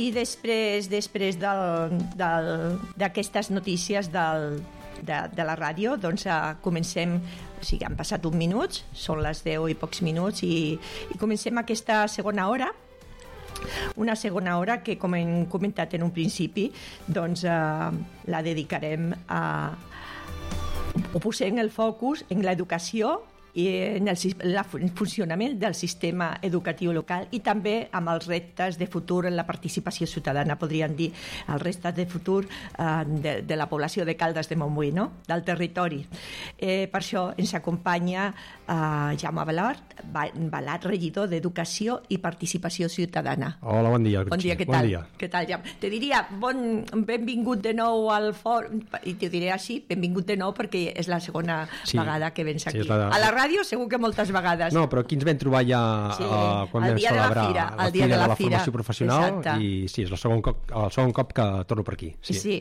i després d'aquestes notícies de la ràdio, doncs comencem, o sigui, han passat uns minuts, són les 10 i pocs minuts, i comencem aquesta segona hora, una segona hora que, com hem comentat en un principi, doncs la dedicarem o posem el focus en l'educació i en el funcionament del sistema educatiu local i també amb els reptes de futur en la participació ciutadana, podríem dir, els reptes de futur de la població de Caldes de Montbui, no? Del territori. Per això ens acompanya Jaume Balart, regidor d'Educació i Participació Ciutadana. Hola, bon dia. Bon dia, què tal? Què tal, Jaume? Te diria benvingut de nou al fòrum, i te diré així, benvingut de nou perquè és la segona vegada que vens aquí. A la ràdio segur que moltes vegades. No, però aquí ens vam trobar ja quan vam celebrar la Fira de la Formació Professional. Exacte. I sí, és el segon cop que torno per aquí. Sí.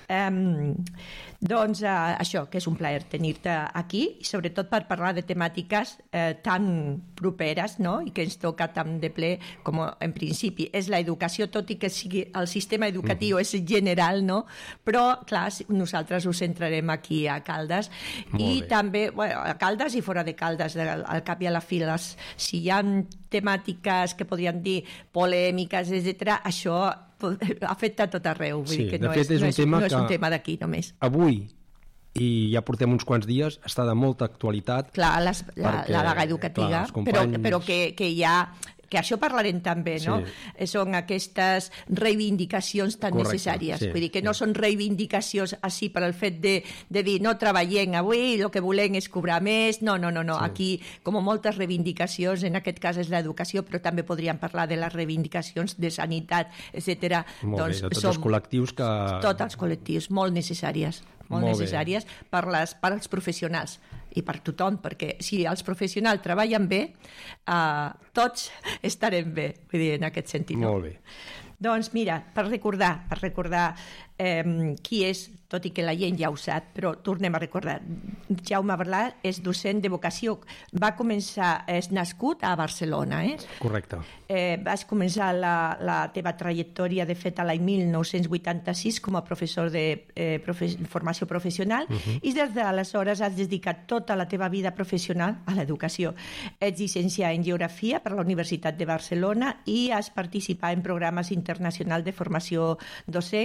Doncs això, que és un plaer tenir-te aquí, i sobretot per parlar de temàtiques tan properes, no? I que ens toca tan de ple com en principi és l'educació, tot i que sigui el sistema educatiu és general, no? Però, clar, nosaltres ho centrarem aquí a Caldes i també, a Caldes i fora de Caldes, al cap i a la fi, si hi ha temàtiques que podríem dir polèmiques, etc., això afecta a tot arreu. Vull dir que no és un tema d'aquí només. Avui, i ja portem uns quants dies, està de molta actualitat. Clar, la vaga educativa, però que hi ha... que això parlarem també, no? Sí. Són aquestes reivindicacions tan necessàries. Sí. Vull dir que no són reivindicacions així per el fet de dir no treballem avui, el que volem és cobrar més. No. Sí. Aquí, com moltes reivindicacions, en aquest cas és l'educació, però també podríem parlar de les reivindicacions de sanitat, etc. Molt bé, de tots els col·lectius que... Tots els col·lectius, molt necessàries per als professionals i per tothom, perquè si els professionals treballen bé, tots estarem bé, vull dir, en aquest sentit. Molt bé. Doncs mira, per recordar qui és, tot i que la gent ja ho sap, però tornem a recordar. Jaume Balart és docent de vocació. És nascut a Barcelona, Correcte. Vas començar la teva trajectòria, de fet, a l'any 1986 com a professor de formació professional i des d'aleshores has dedicat tota la teva vida professional a l'educació. Ets llicenciat en Geografia per la Universitat de Barcelona i has participat en programes internacionals de formació docent